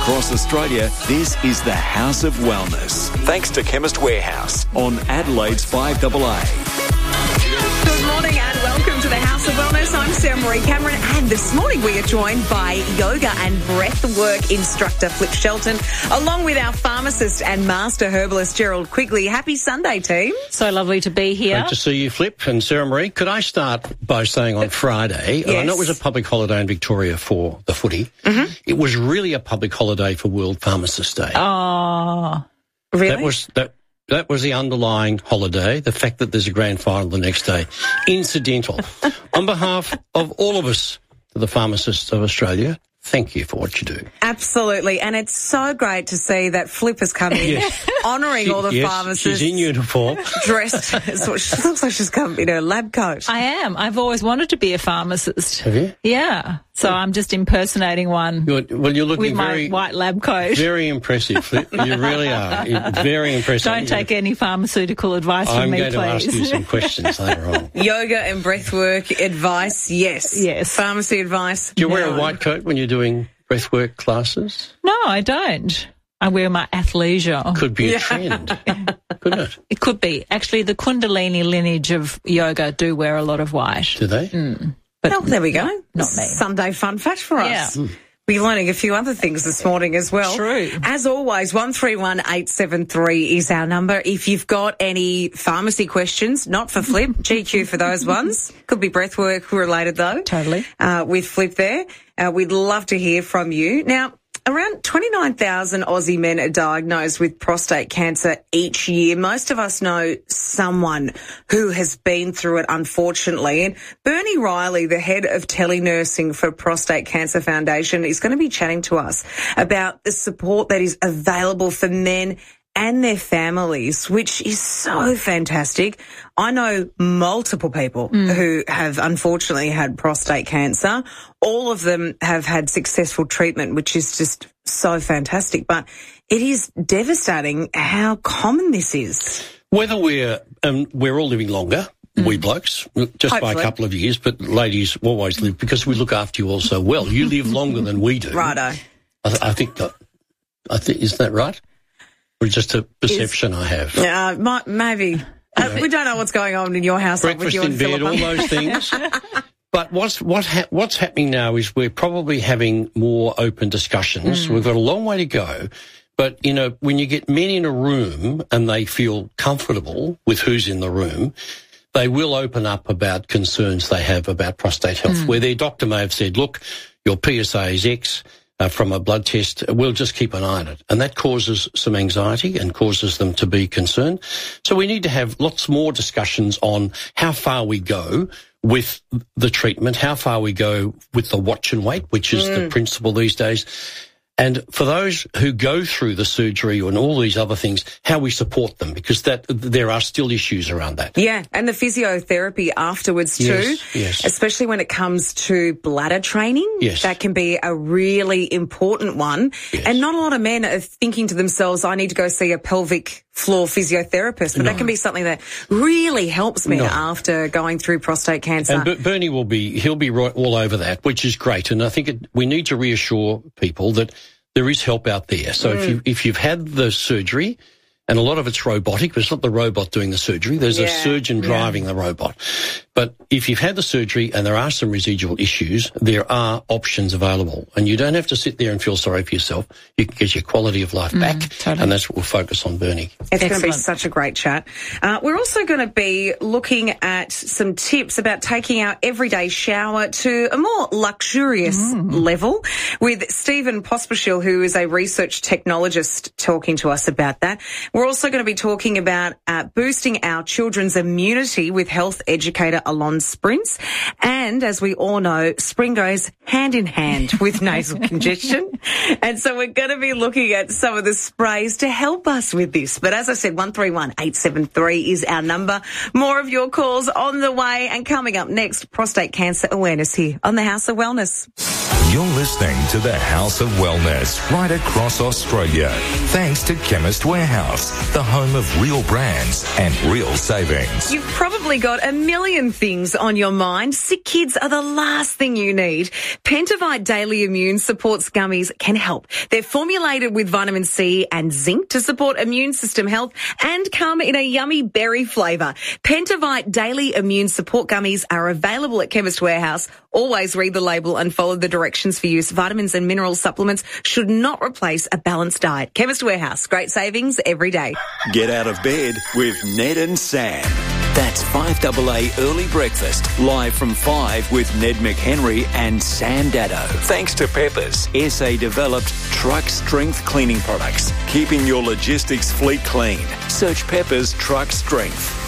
across Australia, this is the House of Wellness. Thanks to Chemist Warehouse on Adelaide's 5AA. Good morning and welcome to the House of Wellness. I'm Sarah Marie Cameron, and this morning we are joined by yoga and breathwork instructor Flip Shelton, along with our pharmacist and master herbalist Gerald Quigley. Happy Sunday, team. So lovely to be here. Great to see you, Flip and Sarah Marie. Could I start by saying on Friday, yes. I know it was a public holiday in Victoria for the footy. Mm-hmm. It was really a public holiday for World Pharmacist Day. Oh, really? That was the underlying holiday, the fact that there's a grand final the next day. Incidental. On behalf of all of us, the pharmacists of Australia, thank you for what you do. Absolutely. And it's so great to see that Flip has come in, honouring all the pharmacists. She's in uniform. Dressed. She looks like she's come in her lab coat. I am. I've always wanted to be a pharmacist. Have you? Yeah. So I'm just impersonating one. You're looking with my white lab coat. Very impressive, Flip. You really are. You're very impressive. Don't take any pharmaceutical advice from me, please. I'm going to ask you some questions later on. Yoga and breathwork advice, yes. Yes. Pharmacy advice, Do you wear a white coat when you're doing breathwork classes? No, I don't. I wear my athleisure. Could be a trend, couldn't it? It could be. Actually, the Kundalini lineage of yoga do wear a lot of white. Do they? Well, there we go. Not me. Sunday fun fact for us. Yeah. We're learning a few other things this morning as well. True. As always, 131873 is our number. If you've got any pharmacy questions, not for Flip, GQ for those ones. Could be breathwork related though. Totally. With Flip there. We'd love to hear from you. Now, around 29,000 Aussie men are diagnosed with prostate cancer each year. Most of us know someone who has been through it, unfortunately. And Bernie Riley, the head of telenursing for Prostate Cancer Foundation, is going to be chatting to us about the support that is available for men and their families, which is so fantastic. I know multiple people who have unfortunately had prostate cancer. All of them have had successful treatment, which is just so fantastic. But it is devastating how common this is. Whether we're all living longer, we blokes, just Hopefully. by a couple of years, but ladies always live because we look after you all so well. You live longer than we do. Righto. I think, isn't that right? Or just a perception I have? Maybe. We don't know what's going on in your household with Breakfast you in and bed, Philippa. all those things. But what's happening now is we're probably having more open discussions. We've got a long way to go. But, when you get men in a room and they feel comfortable with who's in the room, they will open up about concerns they have about prostate health, where their doctor may have said, look, your PSA is X. From a blood test, we'll just keep an eye on it. And that causes some anxiety and causes them to be concerned. So we need to have lots more discussions on how far we go with the treatment, how far we go with the watch and wait, which is the principle these days. And for those who go through the surgery and all these other things, how we support them, because there are still issues around that. Yeah, and the physiotherapy afterwards too, yes. Especially when it comes to bladder training. Yes. That can be a really important one. Yes. And not a lot of men are thinking to themselves, I need to go see a pelvic floor physiotherapist. But that can be something that really helps men after going through prostate cancer. And Bernie he'll be right all over that, which is great. And I think we need to reassure people that there is help out there. So if you've had the surgery, and a lot of it's robotic, but it's not the robot doing the surgery. There's a surgeon driving the robot. But if you've had the surgery and there are some residual issues, there are options available. And you don't have to sit there and feel sorry for yourself. You can get your quality of life back. Totally. And that's what we'll focus on, Bernie. It's going to be such a great chat. We're also going to be looking at some tips about taking our everyday shower to a more luxurious level with Stephen Pospisil, who is a research technologist, talking to us about that. We're also going to be talking about boosting our children's immunity with health educator Alon Sprints. And as we all know, spring goes hand in hand with nasal congestion. And so we're going to be looking at some of the sprays to help us with this. But as I said, 131873 is our number. More of your calls on the way. And coming up next, prostate cancer awareness here on the House of Wellness. You're listening to the House of Wellness right across Australia. Thanks to Chemist Warehouse, the home of real brands and real savings. You've probably got a million things on your mind. Sick kids are the last thing you need. Pentavite Daily Immune Supports Gummies can help. They're formulated with vitamin C and zinc to support immune system health and come in a yummy berry flavour. Pentavite Daily Immune Support Gummies are available at Chemist Warehouse. Always read the label and follow the directions for use. Vitamins and mineral supplements should not replace a balanced diet. Chemist Warehouse. Great savings every day. Get out of bed with Ned and Sam. That's 5AA Early Breakfast, live from 5 with Ned McHenry and Sam Daddo. Thanks to Peppers, SA-developed truck strength cleaning products, keeping your logistics fleet clean. Search Peppers Truck Strength.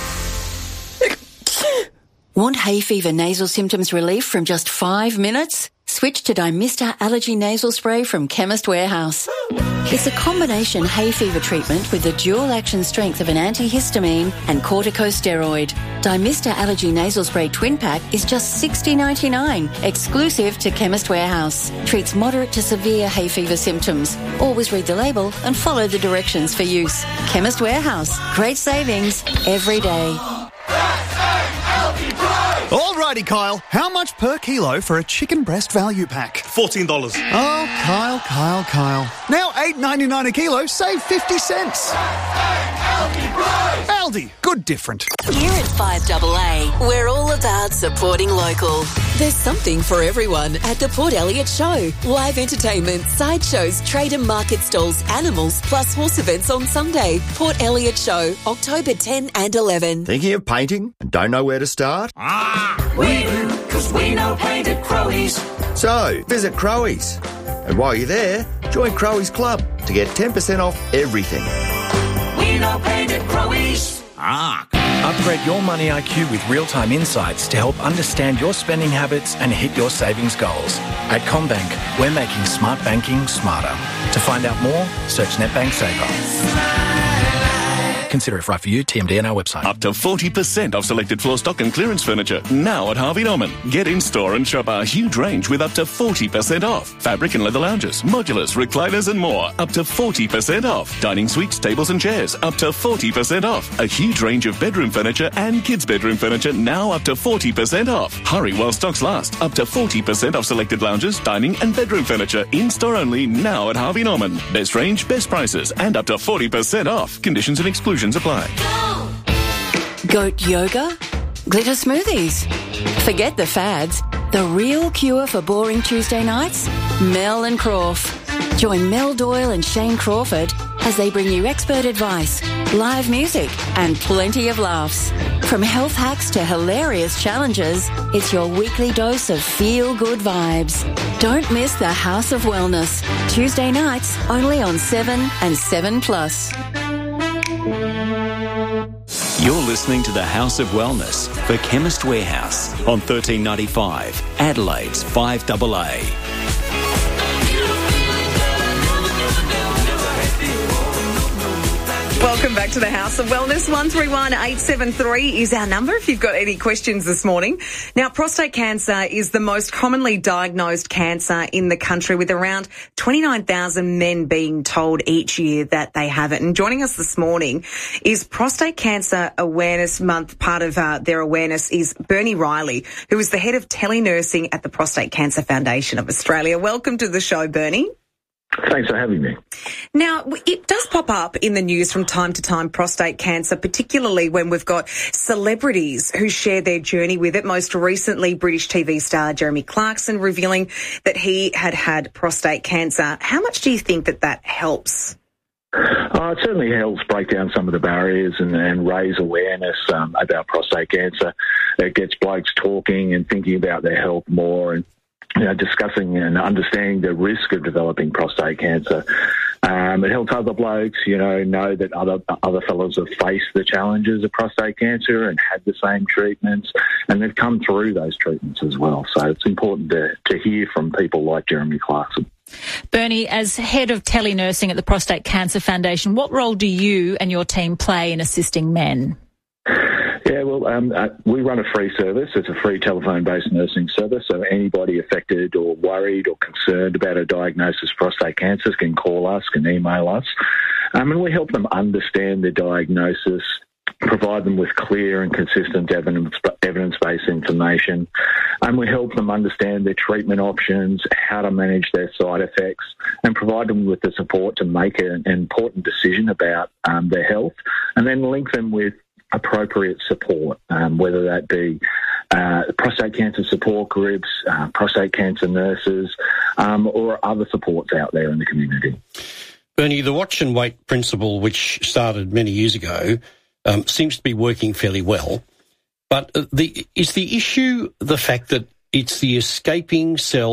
Want hay fever nasal symptoms relief from just 5 minutes? Switch to Dymista Allergy Nasal Spray from Chemist Warehouse. It's a combination hay fever treatment with the dual action strength of an antihistamine and corticosteroid. Dymista Allergy Nasal Spray Twin Pack is just $60.99, exclusive to Chemist Warehouse. Treats moderate to severe hay fever symptoms. Always read the label and follow the directions for use. Chemist Warehouse. Great savings every day. Alrighty, Kyle. How much per kilo for a chicken breast value pack? $14. Oh, Kyle. Now $8.99 a kilo, save 50 cents. Aldi, good different. Here at 5AA, we're all about supporting local. There's something for everyone at the Port Elliot Show. Live entertainment, sideshows, trade and market stalls, animals, plus horse events on Sunday. Port Elliot Show, October 10 and 11. Thinking of painting and don't know where to start? We do, because we know paint at Crowey's. So, visit Crowey's. And while you're there, join Crowey's Club to get 10% off everything. We know paint at Crowey's. Upgrade your money IQ with real-time insights to help understand your spending habits and hit your savings goals. At CommBank, we're making smart banking smarter. To find out more, search NetBank Saver. Consider if right for you. TMD on our website. Up to 40% off selected floor stock and clearance furniture now at Harvey Norman. Get in store and shop our huge range with up to 40% off. Fabric and leather lounges, modulars, recliners and more. Up to 40% off. Dining suites, tables and chairs. Up to 40% off. A huge range of bedroom furniture and kids' bedroom furniture now up to 40% off. Hurry while stocks last. Up to 40% off selected lounges, dining and bedroom furniture. In store only now at Harvey Norman. Best range, best prices and up to 40% off. Conditions and exclusions apply. Goat yoga? Glitter smoothies? Forget the fads. The real cure for boring Tuesday nights? Mel and Crawf. Join Mel Doyle and Shane Crawford as they bring you expert advice, live music and plenty of laughs. From health hacks to hilarious challenges, it's your weekly dose of feel-good vibes. Don't miss the House of Wellness. Tuesday nights only on 7 and 7+. You're listening to the House of Wellness for Chemist Warehouse on 1395, Adelaide's 5AA. Welcome back to the House of Wellness. 131873 is our number if you've got any questions this morning. Now, prostate cancer is the most commonly diagnosed cancer in the country, with around 29,000 men being told each year that they have it. And joining us this morning is Prostate Cancer Awareness Month. Part of their awareness is Bernie Riley, who is the head of telenursing at the Prostate Cancer Foundation of Australia. Welcome to the show, Bernie. Thanks for having me. Now, it does pop up in the news from time to time, prostate cancer, particularly when we've got celebrities who share their journey with it. Most recently, British TV star Jeremy Clarkson revealing that he had prostate cancer. How much do you think that helps? It certainly helps break down some of the barriers and raise awareness about prostate cancer. It gets blokes talking and thinking about their health more, and discussing and understanding the risk of developing prostate cancer. It helps other blokes, know that other fellows have faced the challenges of prostate cancer and had the same treatments, and they've come through those treatments as well. So it's important to hear from people like Jeremy Clarkson. Bernie, as head of telenursing at the Prostate Cancer Foundation, what role do you and your team play in assisting men? Yeah, well, we run a free service. It's a free telephone-based nursing service, so anybody affected or worried or concerned about a diagnosis of prostate cancer can call us, can email us, and we help them understand their diagnosis, provide them with clear and consistent evidence-based information, and we help them understand their treatment options, how to manage their side effects, and provide them with the support to make an important decision about their health, and then link them with appropriate support, whether that be prostate cancer support groups, prostate cancer nurses, or other supports out there in the community. Bernie, the watch and wait principle, which started many years ago, seems to be working fairly well. But is the issue the fact that it's the escaping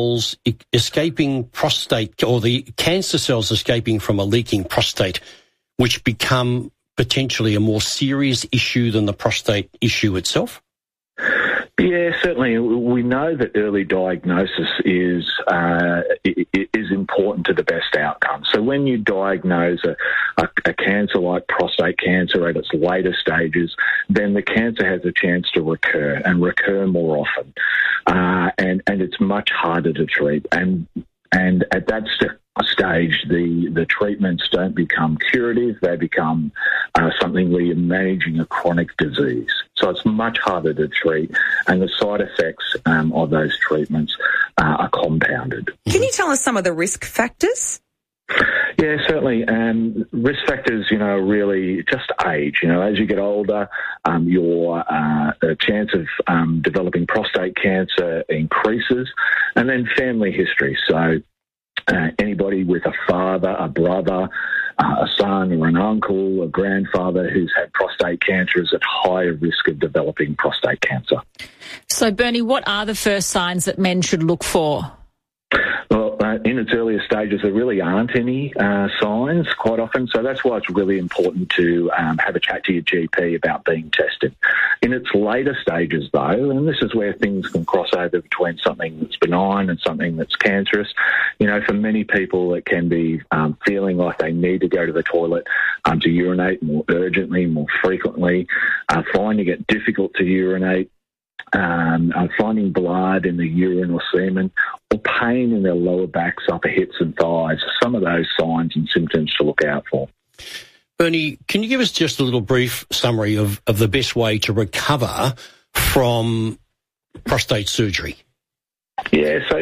prostate, or the cancer cells escaping from a leaking prostate, which become potentially a more serious issue than the prostate issue itself? Yeah, certainly. We know that early diagnosis is important to the best outcome. So when you diagnose a cancer like prostate cancer at its later stages, then the cancer has a chance to recur and recur more often, and it's much harder to treat. And at that stage, the treatments don't become curative; they become something where you're managing a chronic disease. So it's much harder to treat, and the side effects of those treatments are compounded. Can you tell us some of the risk factors? Yeah, certainly. Risk factors, really just age. As you get older, your chance of developing prostate cancer increases, and then family history. So anybody with a father, a brother, a son or an uncle, a grandfather who's had prostate cancer is at higher risk of developing prostate cancer. So, Bernie, what are the first signs that men should look for? Well, in its earlier stages, there really aren't any signs quite often, so that's why it's really important to have a chat to your GP about being tested. In its later stages, though, and this is where things can cross over between something that's benign and something that's cancerous, for many people it can be feeling like they need to go to the toilet to urinate more urgently, more frequently, finding it difficult to urinate, finding blood in the urine or semen, or pain in their lower backs, upper hips and thighs. Some of those signs and symptoms to look out for. Bernie, can you give us just a little brief summary of the best way to recover from prostate surgery? Yeah, so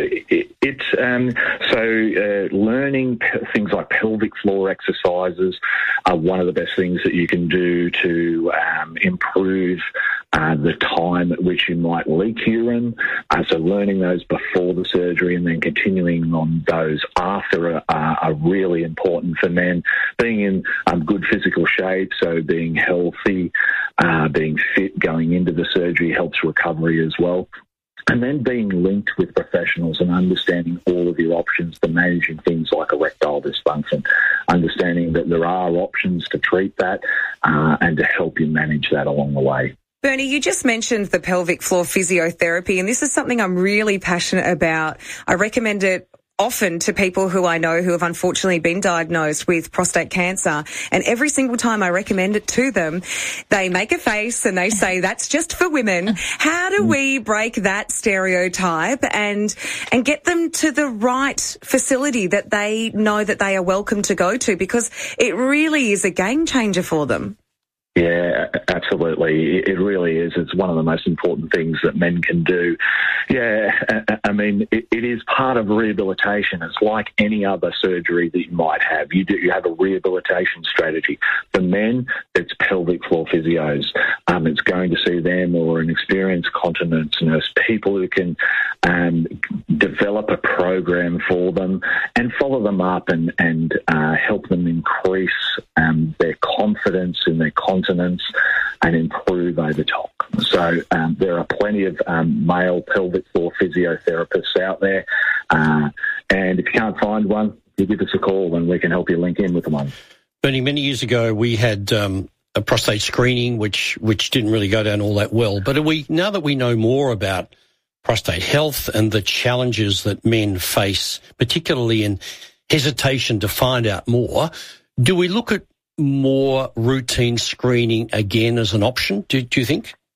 learning things like pelvic floor exercises are one of the best things that you can do to improve the time at which you might leak urine. So learning those before the surgery and then continuing on those after are really important for men. Being in good physical shape, so being healthy, being fit going into the surgery helps recovery as well. And then being linked with professionals and understanding all of your options for managing things like erectile dysfunction, understanding that there are options to treat that and to help you manage that along the way. Bernie, you just mentioned the pelvic floor physiotherapy, and this is something I'm really passionate about. I recommend it often to people who I know who have unfortunately been diagnosed with prostate cancer, and every single time I recommend it to them, they make a face and they say, that's just for women. How do we break that stereotype and get them to the right facility that they know that they are welcome to go to? Because it really is a game changer for them. Yeah, absolutely. It really is. It's one of the most important things that men can do. Yeah, I mean, it is part of rehabilitation. It's like any other surgery that you might have. You have a rehabilitation strategy. For men, it's pelvic floor physios. It's going to see them or an experienced continence nurse, people who can develop a program for them and follow them up and help them increase their confidence in their continence and improve over time. So there are plenty of male pelvic floor physiotherapists out there, and if you can't find one, you give us a call and we can help you link in with one. Bernie, many years ago we had a prostate screening which didn't really go down all that well, but now that we know more about prostate health and the challenges that men face, particularly in hesitation to find out more, do we look at more routine screening again as an option, do you think?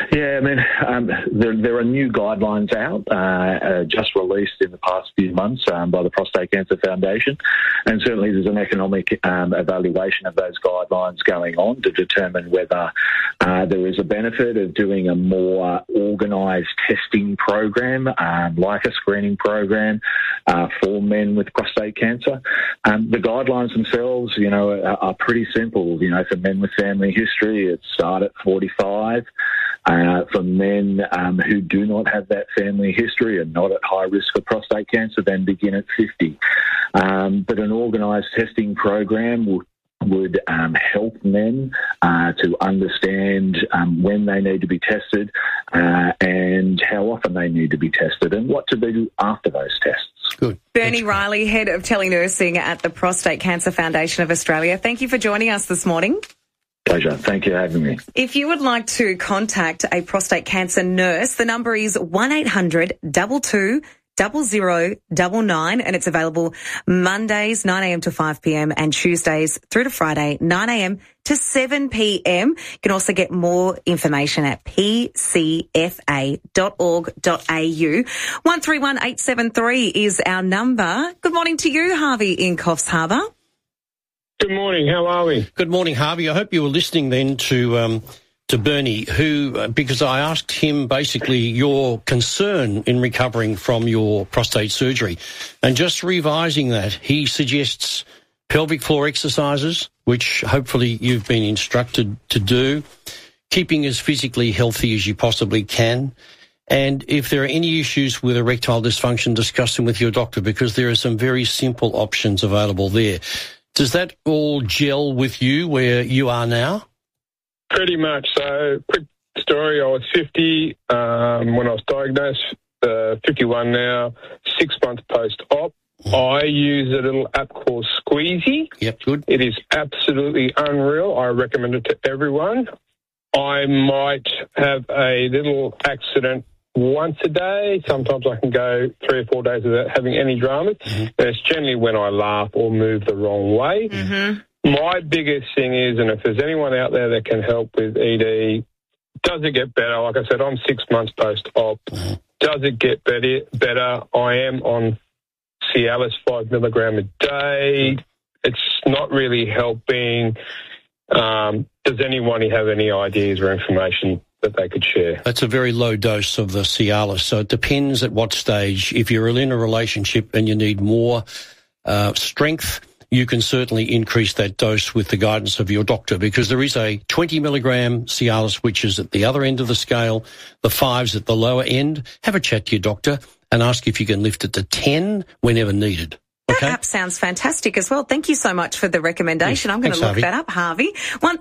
Yeah, I mean, there are new guidelines out, just released in the past few months by the Prostate Cancer Foundation, and certainly there's an economic evaluation of those guidelines going on to determine whether there is a benefit of doing a more organised testing program, like a screening program for men with prostate cancer. The guidelines themselves, are pretty simple. For men with family history, it start at 45. For men who do not have that family history and not at high risk for prostate cancer, then begin at 50. But an organised testing program would help men to understand when they need to be tested and how often they need to be tested and what to do after those tests. Good. Bernie Riley, Head of Telenursing at the Prostate Cancer Foundation of Australia. Thank you for joining us this morning. Pleasure. Thank you for having me. If you would like to contact a prostate cancer nurse, the number is 1-800-22 0099, and it's available Mondays 9 a.m. to 5 p.m. and Tuesdays through to Friday 9 a.m. to 7 p.m. You can also get more information at pcfa.org.au. 131873 is our number. Good morning to you, Harvey in Coffs Harbour. Good morning. How are we? Good morning, Harvey. I hope you were listening then to Bernie, who, because I asked him basically your concern in recovering from your prostate surgery. And just revising that, he suggests pelvic floor exercises, which hopefully you've been instructed to do, keeping as physically healthy as you possibly can. And if there are any issues with erectile dysfunction, discuss them with your doctor, because there are some very simple options available there. Does that all gel with you where you are now? Pretty much. So, quick story, I was 50 when I was diagnosed, 51 now, 6 months post-op. I use a little app called Squeezy. Yep, good. It is absolutely unreal. I recommend it to everyone. I might have a little accident once a day. Sometimes I can go 3 or 4 days without having any dramas. Mm-hmm. And it's generally when I laugh or move the wrong way. Mm-hmm. My biggest thing is, and if there's anyone out there that can help with ED, does it get better? Like I said, I'm 6 months post-op. Mm-hmm. Does it get better? I am on Cialis 5 milligram a day. It's not really helping. Does anyone have any ideas or information that they could share? That's a very low dose of the Cialis, so it depends at what stage. If you're in a relationship and you need more strength, you can certainly increase that dose with the guidance of your doctor, because there is a 20 milligram Cialis, which is at the other end of the scale, the 5's at the lower end. Have a chat to your doctor and ask if you can lift it to 10 whenever needed. That app sounds fantastic as well. Thank you so much for the recommendation. I'm going to look that up, Harvey.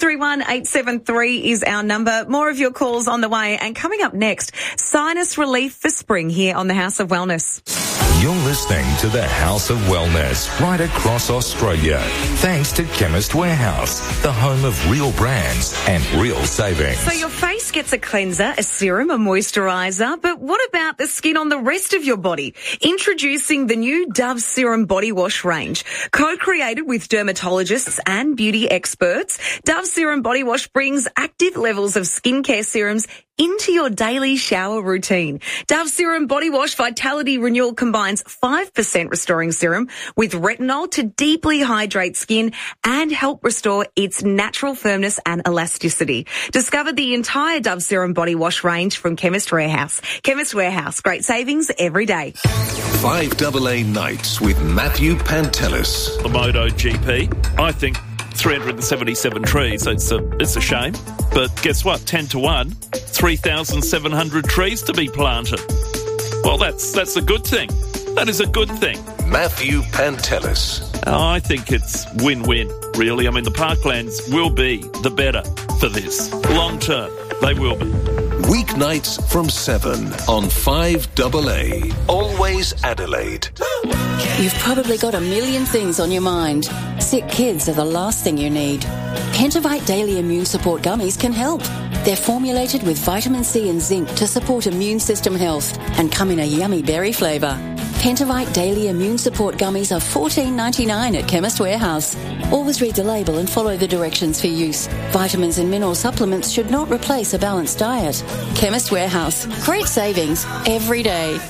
131873 is our number. More of your calls on the way. And coming up next, sinus relief for spring here on the House of Wellness. You're listening to the House of Wellness right across Australia. Thanks to Chemist Warehouse, the home of real brands and real savings. So your face gets a cleanser, a serum, a moisturiser, but what about the skin on the rest of your body? Introducing the new Dove Serum Body Wash range. Co-created with dermatologists and beauty experts, Dove Serum Body Wash brings active levels of skincare serums into your daily shower routine. Dove Serum Body Wash Vitality Renewal combines 5% restoring serum with retinol to deeply hydrate skin and help restore its natural firmness and elasticity. Discover the entire Dove Serum Body Wash range from Chemist Warehouse. Chemist Warehouse, great savings every day. 5AA Nights with Matthew Pantelis. The MotoGP, I think 377 trees, it's a shame. But guess what? 10-1, 3,700 trees to be planted. Well, that's a good thing. That is a good thing. Matthew Pantelis. I think it's win-win, really. I mean, the parklands will be the better for this. Long term, they will be. Weeknights from 7 on 5AA. Always Adelaide. You've probably got a million things on your mind. Sick kids are the last thing you need. Pentavite Daily Immune Support Gummies can help. They're formulated with vitamin C and zinc to support immune system health and come in a yummy berry flavour. Pentavite Daily Immune Support Gummies are $14.99 at Chemist Warehouse. Always read the label and follow the directions for use. Vitamins and mineral supplements should not replace a balanced diet. Chemist Warehouse. Great savings every day.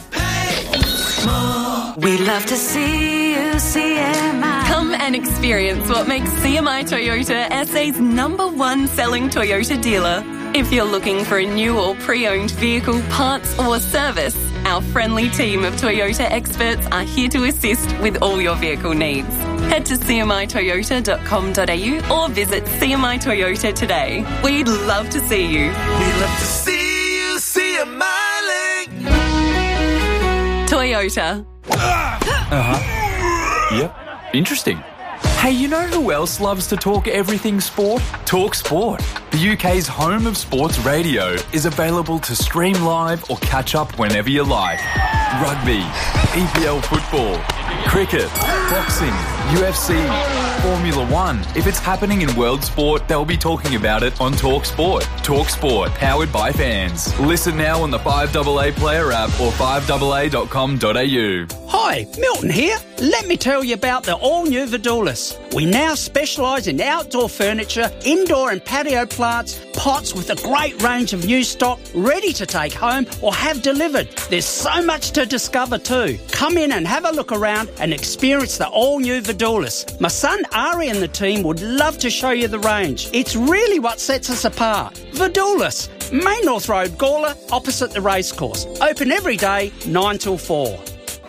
We love to see you, CMI. Come and experience what makes CMI Toyota SA's #1 selling Toyota dealer. If you're looking for a new or pre-owned vehicle, parts or service, our friendly team of Toyota experts are here to assist with all your vehicle needs. Head to cmitoyota.com.au or visit CMI Toyota today. We'd love to see you. We love to see you, CMI. Toyota. Yep. Interesting. Hey, you know who else loves to talk everything sport? Talk Sport. The UK's home of sports radio is available to stream live or catch up whenever you like. Rugby, EPL football, cricket, boxing, UFC, Formula One. If it's happening in world sport, they'll be talking about it on Talk Sport. Talk Sport, powered by fans. Listen now on the 5AA Player app or 5AA.com.au. Hi, Milton here. Let me tell you about the all-new Vidulis. We now specialise in outdoor furniture, indoor and patio plants, pots with a great range of new stock ready to take home or have delivered. There's so much to discover too. Come in and have a look around and experience the all-new Vidulis. My son Ari and the team would love to show you the range. It's really what sets us apart. Vidulis, Main North Road, Gawler, opposite the racecourse. Open every day, 9 till 4.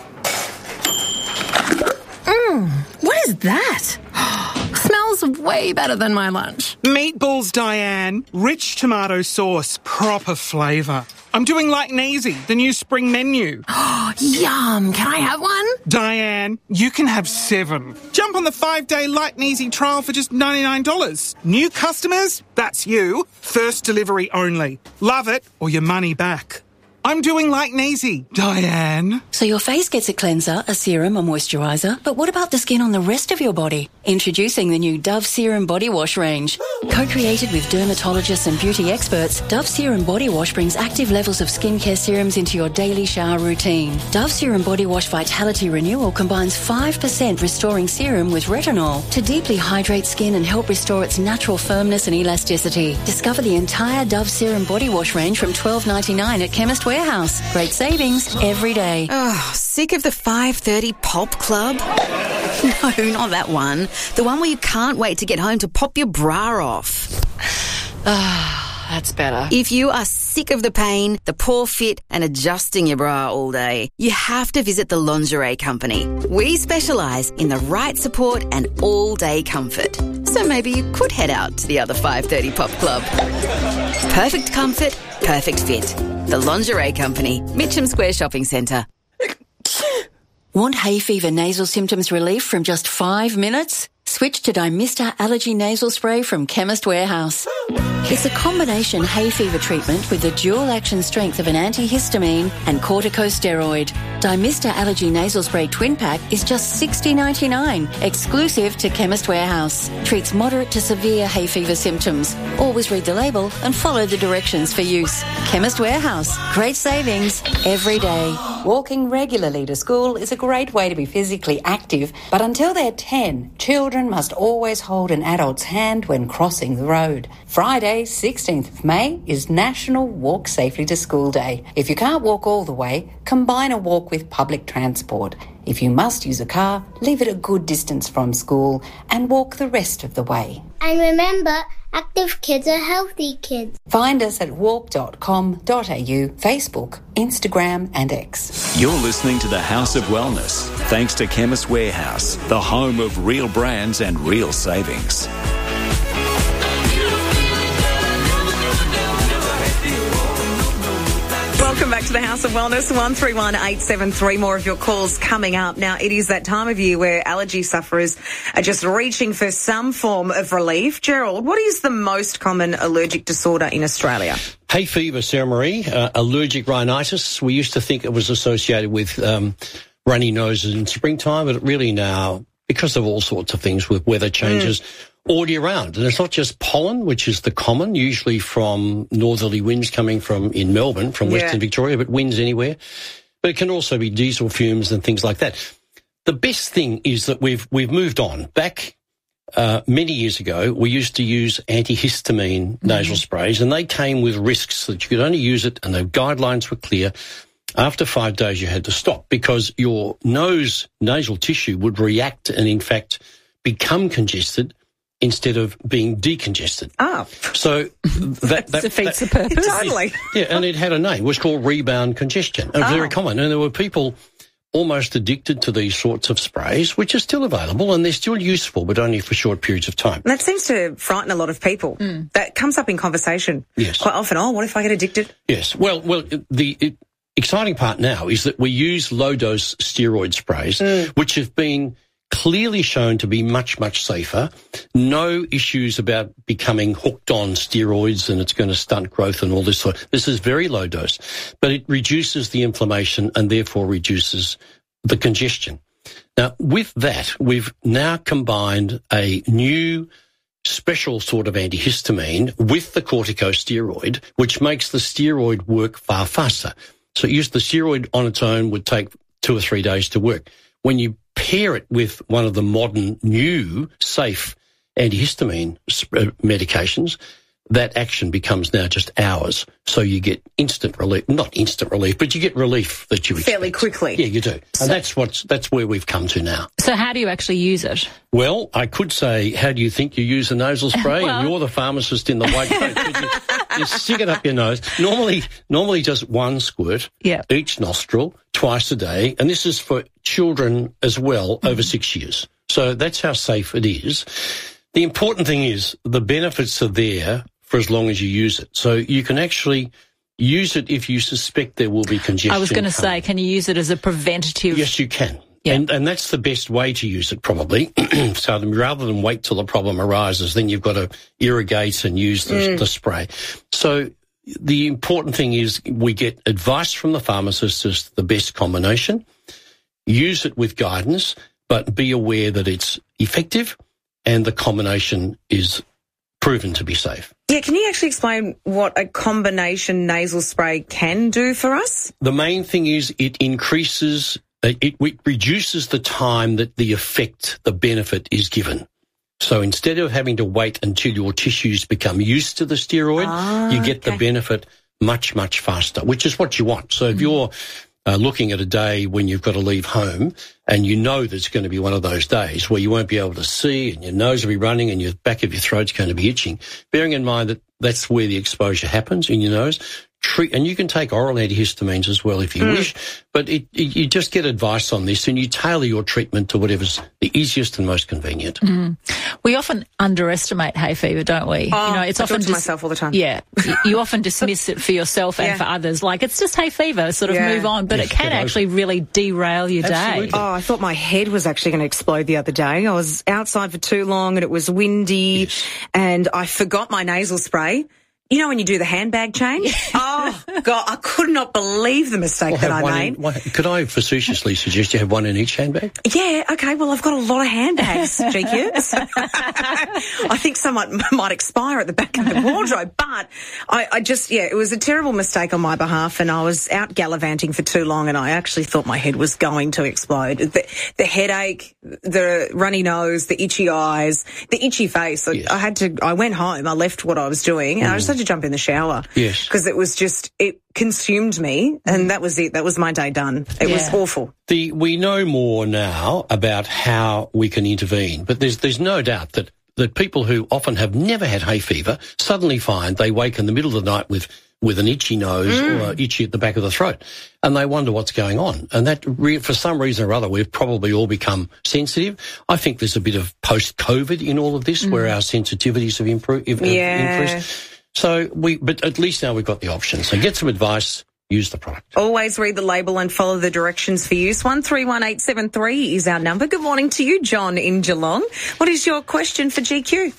What is that? Smells way better than my lunch. Meatballs, Diane. Rich tomato sauce, proper flavour. I'm doing like Neasy, the new spring menu. Yum. Can I have one? Diane, you can have 7. Jump on the 5-day Like Neasy trial for just $99. New customers? That's you. First delivery only. Love it or your money back. I'm doing like Neasy, Diane. So your face gets a cleanser, a serum, a moisturiser, but what about the skin on the rest of your body? Introducing the new Dove Serum Body Wash range. Co-created with dermatologists and beauty experts, Dove Serum Body Wash brings active levels of skincare serums into your daily shower routine. Dove Serum Body Wash Vitality Renewal combines 5% restoring serum with retinol to deeply hydrate skin and help restore its natural firmness and elasticity. Discover the entire Dove Serum Body Wash range from $12.99 at Chemist Warehouse. Great savings every day. Oh, sick of the 5:30 pop club? No, not that one. The one where you can't wait to get home to pop your bra off. That's better. If you are sick of the pain, the poor fit and adjusting your bra all day, you have to visit the Lingerie Company. We specialise in the right support and all-day comfort. So maybe you could head out to the other 5:30 pop club. Perfect comfort, perfect fit. The Lingerie Company, Mitcham Square Shopping Centre. Want hay fever nasal symptoms relief from just 5 minutes? Switch to Dymista Allergy Nasal Spray from Chemist Warehouse. It's a combination hay fever treatment with the dual action strength of an antihistamine and corticosteroid. Dymista Allergy Nasal Spray Twin Pack is just $60.99, exclusive to Chemist Warehouse. Treats moderate to severe hay fever symptoms. Always read the label and follow the directions for use. Chemist Warehouse. Great savings every day. Walking regularly to school is a great way to be physically active, but until they're 10, children must always hold an adult's hand when crossing the road. Friday, 16th of May, is National Walk Safely to School Day. If you can't walk all the way, combine a walk with public transport. If you must use a car, leave it a good distance from school and walk the rest of the way. And remember, active kids are healthy kids. Find us at walk.com.au, Facebook, Instagram and X. You're listening to the House of Wellness, thanks to Chemist Warehouse, the home of real brands and real savings. Welcome back to the House of Wellness, 131873. More of your calls coming up. Now, it is that time of year where allergy sufferers are just reaching for some form of relief. Gerald, what is the most common allergic disorder in Australia? Hay fever, Sarah Marie, allergic rhinitis. We used to think it was associated with runny noses in springtime, but really now, because of all sorts of things with weather changes, all year round. And it's not just pollen, which is the common, usually from northerly winds coming from in Melbourne, from Western Victoria, but winds anywhere. But it can also be diesel fumes and things like that. The best thing is that we've moved on. Back many years ago, we used to use antihistamine nasal sprays, and they came with risks that you could only use it, and the guidelines were clear. After 5 days, you had to stop because your nasal tissue would react and, in fact, become congested instead of being decongested. Oh. So that defeats the purpose. Totally. Yeah, and it had a name. It was called rebound congestion. It was very common. And there were people almost addicted to these sorts of sprays, which are still available and they're still useful, but only for short periods of time. That seems to frighten a lot of people. That comes up in conversation quite often. Oh, what if I get addicted? Yes. Well, the exciting part now is that we use low-dose steroid sprays, which have been clearly shown to be much, much safer. No issues about becoming hooked on steroids and it's going to stunt growth and all this sort. This is very low dose, but it reduces the inflammation and therefore reduces the congestion. Now, with that, we've now combined a new special sort of antihistamine with the corticosteroid, which makes the steroid work far faster. So the steroid on its own would take 2 or 3 days to work. When you pair it with one of the modern, new, safe antihistamine medications, that action becomes now just hours. So you get instant relief, not instant relief, but you get relief that you expect. Fairly quickly. Yeah, you do. And that's where we've come to now. So how do you actually use it? Well, I could say, how do you think you use a nasal spray? Well, and you're the pharmacist in the white coat. You stick it up your nose. Normally just one squirt, each nostril, twice a day. And this is for children as well, over 6 years. So that's how safe it is. The important thing is the benefits are there for as long as you use it. So you can actually use it if you suspect there will be congestion. I was going to say, can you use it as a preventative? Yes, you can. Yeah. And that's the best way to use it, probably. So rather than wait till the problem arises, then you've got to irrigate and use the spray. So the important thing is we get advice from the pharmacist as to the best combination. Use it with guidance, but be aware that it's effective and the combination is proven to be safe. Yeah, can you actually explain what a combination nasal spray can do for us? The main thing is it reduces the time that the benefit is given. So instead of having to wait until your tissues become used to the steroid, you get the benefit much, much faster, which is what you want. So if you're looking at a day when you've got to leave home and you know there's going to be one of those days where you won't be able to see and your nose will be running and your back of your throat's going to be itching, bearing in mind that that's where the exposure happens in your nose. And you can take oral antihistamines as well if you wish, but you just get advice on this and you tailor your treatment to whatever's the easiest and most convenient. We often underestimate hay fever, don't we? Oh, it's I often talk to myself all the time. Yeah, you often dismiss it for yourself and for others, like it's just hay fever, sort of move on, but it can actually really derail your day. Oh, I thought my head was actually going to explode the other day. I was outside for too long and it was windy and I forgot my nasal spray. You know when you do the handbag change? Oh, God, I could not believe the mistake that I made. Could I facetiously suggest you have one in each handbag? Yeah, okay, well, I've got a lot of handbags, GQ. I think some might expire at the back of the wardrobe, but it was a terrible mistake on my behalf, and I was out gallivanting for too long, and I actually thought my head was going to explode. The headache, the runny nose, the itchy eyes, the itchy face. I went home, I left what I was doing, and I just had to jump in the shower. Yes. Because it consumed me, and that was it. That was my day done. It was awful. We know more now about how we can intervene, but there's no doubt that people who often have never had hay fever suddenly find they wake in the middle of the night with an itchy nose or itchy at the back of the throat, and they wonder what's going on. And that, for some reason or other, we've probably all become sensitive. I think there's a bit of post-COVID in all of this, where our sensitivities have increased. So but at least now we've got the option. So get some advice, use the product. Always read the label and follow the directions for use. 131873 is our number. Good morning to you, John in Geelong. What is your question for GQ?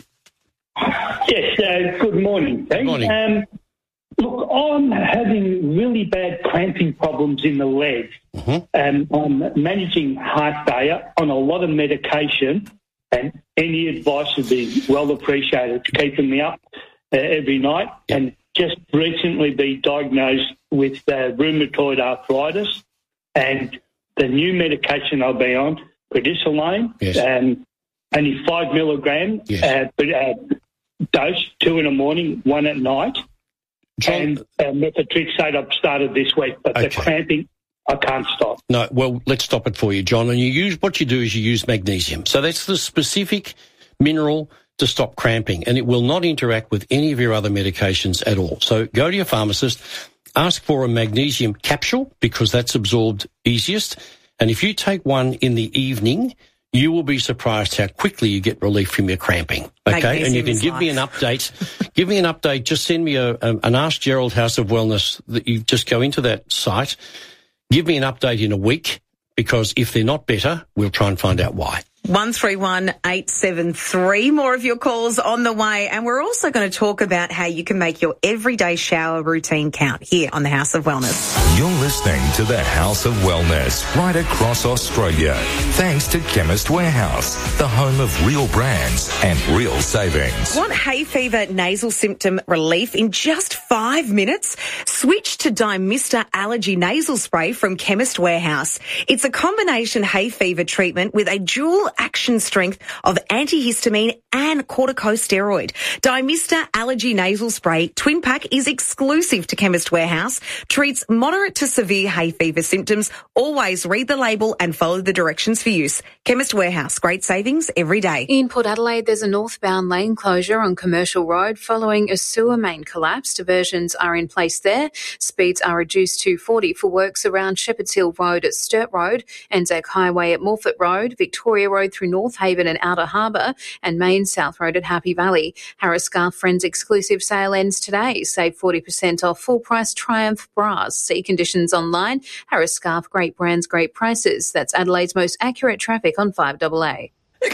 Yes, good morning. Good morning. Look, I'm having really bad cramping problems in the leg. I'm managing heart failure on a lot of medication, and any advice would be well appreciated to keeping me up every night. And just recently been diagnosed with rheumatoid arthritis, and the new medication I'll be on, prednisolone, only 5 milligram dose, 2 in the morning, 1 at night. And methotrexate I've started this week, but the cramping I can't stop. No, well, let's stop it for you, John. And what you do is you use magnesium. So that's the specific mineral to stop cramping, and it will not interact with any of your other medications at all. So go to your pharmacist, ask for a magnesium capsule because that's absorbed easiest. And if you take one in the evening, you will be surprised how quickly you get relief from your cramping. Okay, magnesium, and you can give me an update. Give me an update. Just send me an Ask Gerald House of Wellness. That you just go into that site. Give me an update in a week, because if they're not better, we'll try and find out why. 131873. More of your calls on the way. And we're also going to talk about how you can make your everyday shower routine count here on the House of Wellness. You're listening to the House of Wellness right across Australia. Thanks to Chemist Warehouse, the home of real brands and real savings. Want hay fever nasal symptom relief in just 5 minutes? Switch to Dymista Allergy Nasal Spray from Chemist Warehouse. It's a combination hay fever treatment with a dual action strength of antihistamine and corticosteroid. Dymista Allergy Nasal Spray Twin Pack is exclusive to Chemist Warehouse, treats moderate to severe hay fever symptoms. Always read the label and follow the directions for use. Chemist Warehouse, great savings every day. In Port Adelaide, there's a northbound lane closure on Commercial Road following a sewer main collapse. Diversions are in place there. Speeds are reduced to 40 for works around Shepherd's Hill Road at Sturt Road, Anzac Highway at Morphett Road, Victoria Road through North Haven and Outer Harbour, and Main South Road at Happy Valley. Harris Scarf Friends exclusive sale ends today. Save 40% off full price Triumph bras. See conditions online. Harris Scarf, great brands, great prices. That's Adelaide's most accurate traffic on 5AA.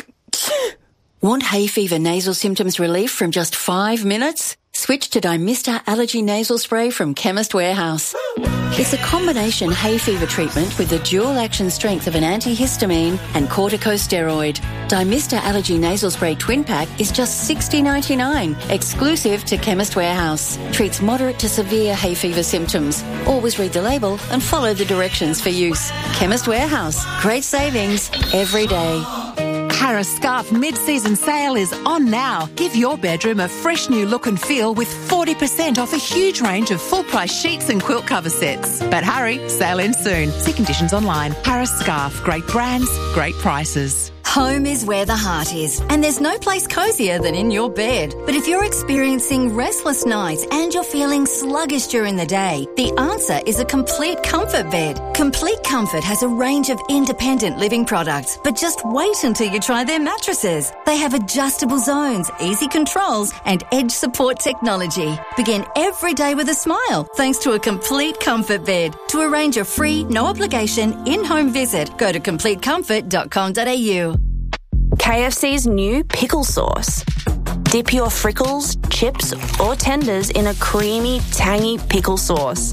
Want hay fever nasal symptoms relief from just 5 minutes? Switch to Dymista Allergy Nasal Spray from Chemist Warehouse. It's a combination hay fever treatment with the dual action strength of an antihistamine and corticosteroid. Dymista Allergy Nasal Spray Twin Pack is just $60.99, exclusive to Chemist Warehouse. Treats moderate to severe hay fever symptoms. Always read the label and follow the directions for use. Chemist Warehouse, great savings every day. Harris Scarf mid-season sale is on now. Give your bedroom a fresh new look and feel with 40% off a huge range of full-price sheets and quilt cover sets. But hurry, sale ends soon. See conditions online. Harris Scarf, great brands, great prices. Home is where the heart is, and there's no place cozier than in your bed. But if you're experiencing restless nights and you're feeling sluggish during the day, the answer is a Complete Comfort bed. Complete Comfort has a range of independent living products, but just wait until you try their mattresses. They have adjustable zones, easy controls, and edge support technology. Begin every day with a smile thanks to a Complete Comfort bed. To arrange a free, no obligation, in-home visit, go to completecomfort.com.au. KFC's new pickle sauce. Dip your frickles, chips or tenders in a creamy, tangy pickle sauce.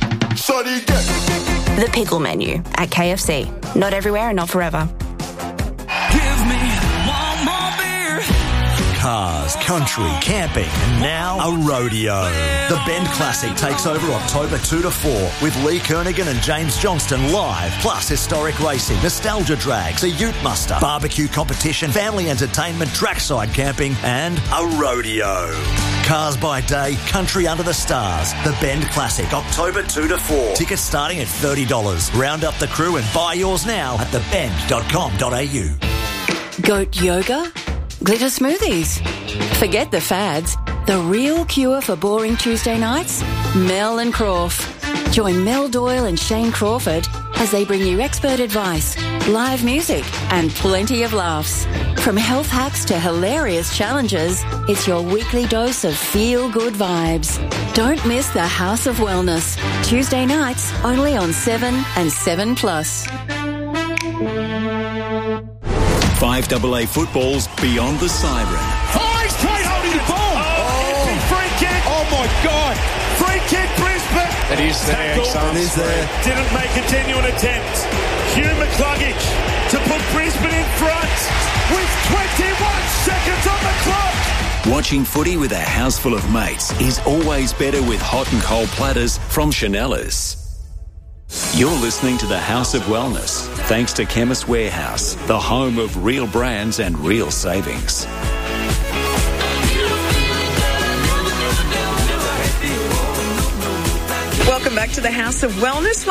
The pickle menu at KFC. Not everywhere and not forever. Give me one more beer. Cars, country, camping, and now a rodeo. The Bend Classic takes over October 2 to 4 with Lee Kernaghan and James Johnston live, plus historic racing, nostalgia drags, a ute muster, barbecue competition, family entertainment, trackside camping, and a rodeo. Cars by day, country under the stars. The Bend Classic, October 2 to 4. Tickets starting at $30. Round up the crew and buy yours now at thebend.com.au. Goat yoga? Glitter smoothies? Forget the fads. The real cure for boring Tuesday nights? Mel and Crawf. Join Mel Doyle and Shane Crawford as they bring you expert advice, live music, and plenty of laughs. From health hacks to hilarious challenges, it's your weekly dose of feel-good vibes. Don't miss the House of Wellness. Tuesday nights, only on 7 and 7+. 5AA football's Beyond the Siren. Oh, he's straight holding the ball. Oh, free kick. Oh, my God. Free kick, Brisbane. It is there. It is there. Didn't make a genuine attempt. Hugh McCluggage to put Brisbane in front with 21 seconds on the clock. Watching footy with a house full of mates is always better with hot and cold platters from Chanellas. You're listening to the House of Wellness, thanks to Chemist Warehouse, the home of real brands and real savings. Welcome back to the House of Wellness.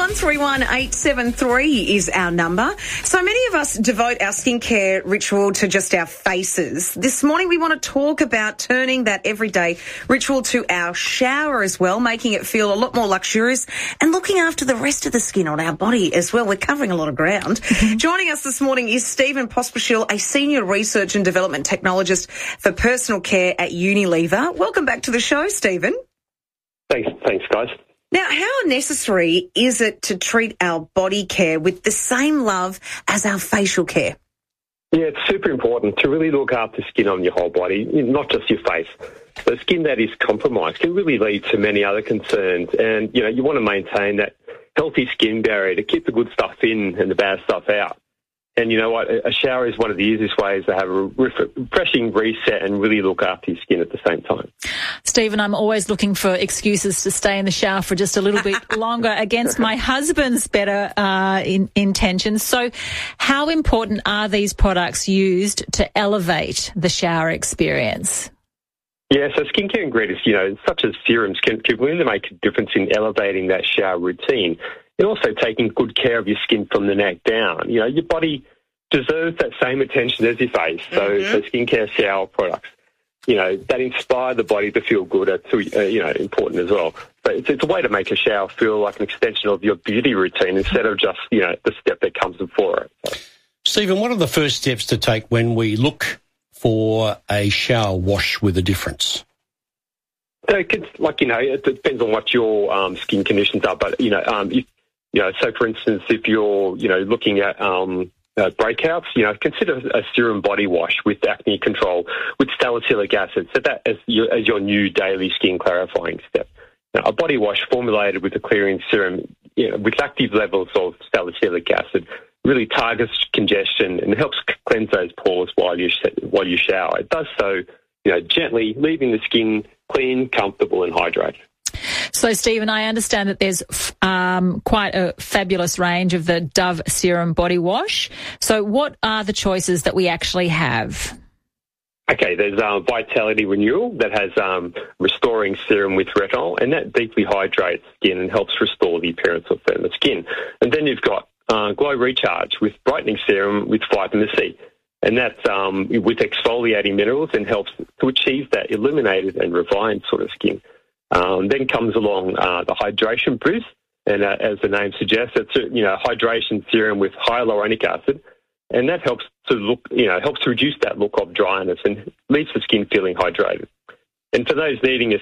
131873 is our number. So many of us devote our skincare ritual to just our faces. This morning we want to talk about turning that everyday ritual to our shower as well, making it feel a lot more luxurious and looking after the rest of the skin on our body as well. We're covering a lot of ground. Joining us this morning is Stephen Pospisil, a Senior Research and Development Technologist for Personal Care at Unilever. Welcome back to the show, Stephen. Thanks, guys. Now, how necessary is it to treat our body care with the same love as our facial care? Yeah, it's super important to really look after skin on your whole body, not just your face. The skin that is compromised can really lead to many other concerns, and you want to maintain that healthy skin barrier to keep the good stuff in and the bad stuff out. And you know what? A shower is one of the easiest ways to have a refreshing reset and really look after your skin at the same time. Stephen, I'm always looking for excuses to stay in the shower for just a little bit longer against my husband's better intentions. So how important are these products used to elevate the shower experience? Yeah, so skincare ingredients, such as serums, can really make a difference in elevating that shower routine. And also taking good care of your skin from the neck down. Your body deserves that same attention as your face. So skincare shower products, that inspire the body to feel good are, important as well. But it's a way to make a shower feel like an extension of your beauty routine instead of just, the step that comes before it. So. Stephen, what are the first steps to take when we look for a shower wash with a difference? So it depends on what your skin conditions are, but, so for instance, if you're, looking at breakouts, consider a serum body wash with acne control with salicylic acid. So that as your new daily skin clarifying step. Now, a body wash formulated with a clearing serum, with active levels of salicylic acid, really targets congestion and helps cleanse those pores while you shower. It does so, gently, leaving the skin clean, comfortable, and hydrated. So, Stephen, I understand that there's quite a fabulous range of the Dove Serum Body Wash. So what are the choices that we actually have? Okay, there's Vitality Renewal that has restoring serum with retinol, and that deeply hydrates skin and helps restore the appearance of firmer skin. And then you've got Glow Recharge with brightening serum with vitamin C. And that's with exfoliating minerals and helps to achieve that illuminated and refined sort of skin. Then comes along the Hydration Boost, and as the name suggests, it's hydration serum with hyaluronic acid, and that helps to reduce that look of dryness and leaves the skin feeling hydrated. And for those needing a